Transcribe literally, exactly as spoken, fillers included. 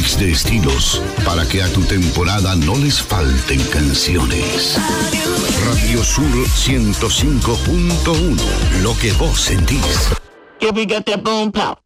mix de estilos para que a tu temporada no les falten canciones. Radio Sur ciento cinco punto uno, lo que vos sentís. Yeah, we got that boom pow.